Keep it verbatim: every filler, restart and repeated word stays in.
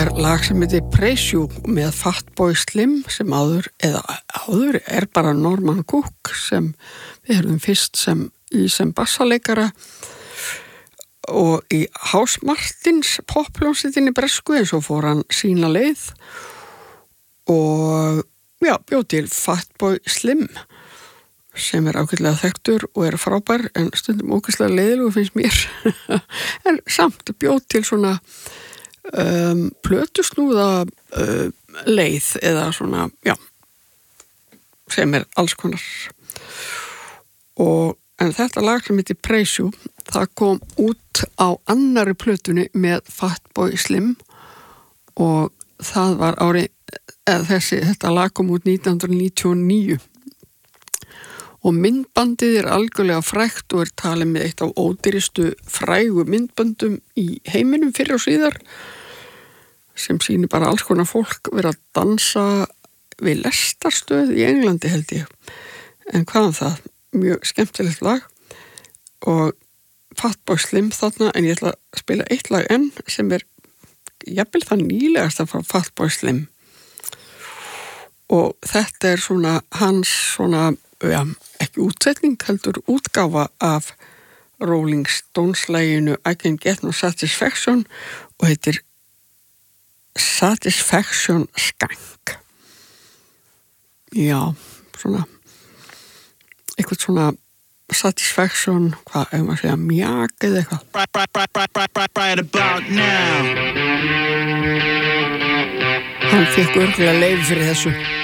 Lag sem heitir Praise You með Fatboy Slim sem áður, eða áður er bara Norman Cook sem við höfum fyrst sem í sem bassaleikara og í House Martins poppljónsettinni bresku eins og fór hann sína leið og já, bjó til Fatboy Slim sem er ágætlega þekktur og er frábær en stundum ógeðslega leiðilegur finnst mér en samt bjó til svona um, plötusnúða uh, leið eða svona, já sem er alls konar og en þetta lag sem heitir Praise You það kom út á annari plötunni með Fatboy Slim og það var ári eða þessi, þetta lag kom út nítján hundruð níutíu og níu og myndbandið er algjörlega frægt og er talið með eitt af ódýrustu frægu myndböndum í heiminum fyrir og síðar sem sýnir bara alls konar fólk vera að dansa við lestarstöð í Englandi held ég en hvaðan það, mjög skemmtilegt lag og Fatboy Slim þarna en ég ætla að spila eitt lag enn sem er jafnvel það nýlegasta frá Fatboy Slim og þetta er svona hans svona ja, ekki útsetning heldur útgáfa af Rolling Stones laginu I Can Get No Satisfaction og heitir Satisfaction Skank já, svona eitthvað svona Satisfaction, hvað ef maður segja mjak eða eitthvað Right, right, right, right, right, right, right about now hann fekk örgulega leyfi fyrir þessu